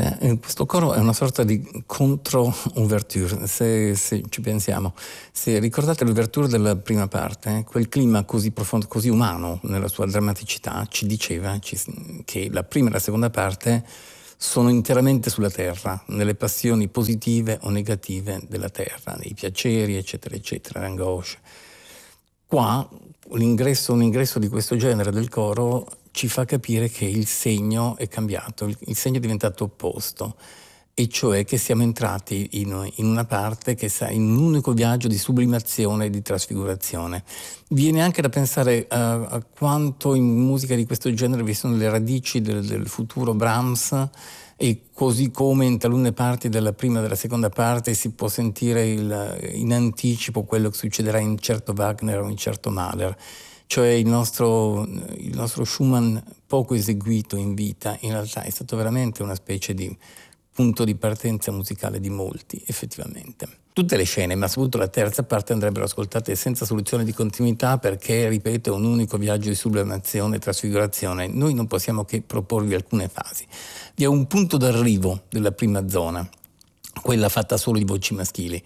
parte, questo coro è una sorta di contro-ouverture, se ci pensiamo. Se ricordate l'ouverture della prima parte, quel clima così profondo, così umano nella sua drammaticità, ci diceva che la prima e la seconda parte sono interamente sulla terra, nelle passioni positive o negative della terra, nei piaceri, eccetera, eccetera, le angosce. Qua un ingresso di questo genere del coro ci fa capire che il segno è cambiato, il segno è diventato opposto, e cioè che siamo entrati in una parte che sta in un unico viaggio di sublimazione e di trasfigurazione. Viene anche da pensare a quanto in musica di questo genere vi sono le radici del futuro Brahms, e così come in talune parti della prima e della seconda parte si può sentire in anticipo quello che succederà in certo Wagner o in certo Mahler. Cioè il nostro Schumann poco eseguito in vita in realtà è stato veramente una specie di punto di partenza musicale di molti, effettivamente. Tutte le scene, ma soprattutto la terza parte, andrebbero ascoltate senza soluzione di continuità perché, ripeto, è un unico viaggio di sublimazione e trasfigurazione. Noi non possiamo che proporvi alcune fasi. Vi è un punto d'arrivo della prima zona, quella fatta solo di voci maschili,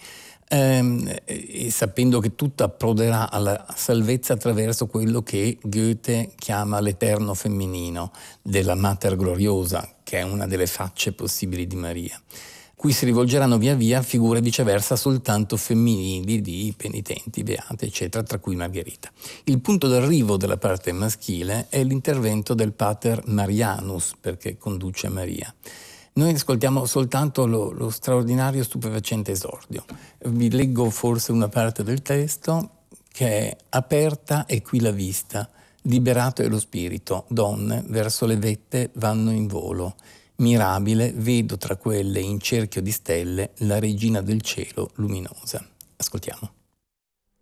e sapendo che tutto approderà alla salvezza attraverso quello che Goethe chiama l'eterno femminino della Mater Gloriosa, che è una delle facce possibili di Maria. Cui si rivolgeranno via via figure viceversa soltanto femminili di penitenti, beate, eccetera, tra cui Margherita. Il punto d'arrivo della parte maschile è l'intervento del Pater Marianus, perché conduce Maria. Noi ascoltiamo soltanto lo straordinario, stupefacente esordio. Vi leggo forse una parte del testo che è: aperta è qui la vista, liberato è lo spirito, donne verso le vette vanno in volo. Mirabile vedo tra quelle in cerchio di stelle la regina del cielo luminosa. Ascoltiamo.